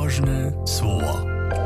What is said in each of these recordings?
Podbożny słowo.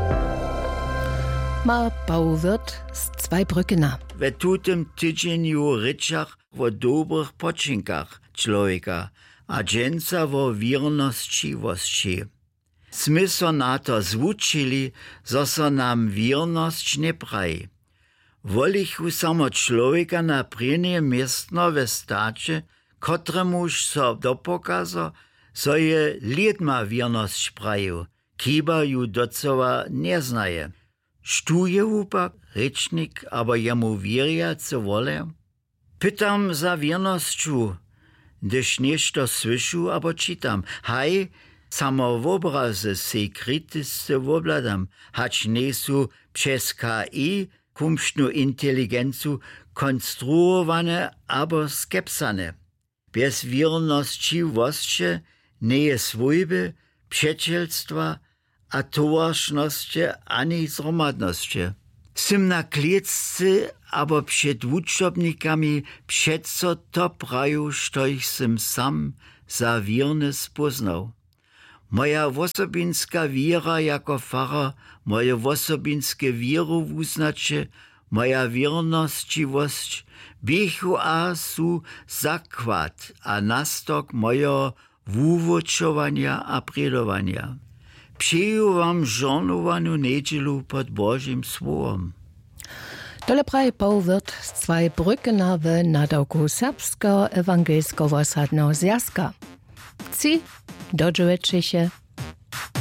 Ma Bauwirt z Zweibrückena. We tutem tydzieniu ryczach o dobrych poczynkach człowieka, a dżęca o wiernościwości. Smy so na to zwučili, zo so nam wierność nie praji. Wolichu samo człowieka na prenie miestno we stacie, kotremuż so dopokazo, so je lidma wierność praju, kiba ju docowa nie znaje. Štuje upak, rečnik, abo jemu wierja, co wolę? Pytam za wiernościu, gdyż nešto słyszu, abo czytam. Haj, samo w obrazy sej krytysce wobladam, hacz nesu przez KI kumsztnu inteligencu konstruowane abo skepsane. Bez wiernościwości nie jest swojby, przyjacielstwa, a towarszności ani zromadności. Sym na kliecce, abo przed wuczobnikami przeco to praju, sztoich sym sam za wierny spoznał. Moja osobinska wiera jako fara, moje osobinskie wierowuznacie, moja wiernościwość, bichu a su zakład, a nastok mojego wuwoczowania a predowania. Přeju wam żonowanu niedzielu pod Bożym Słowem. Dole praj Bauwirt z Zweibrückena w nadawku serbskiego ewangelskiego wosadnego zjazka. Ci dođujeće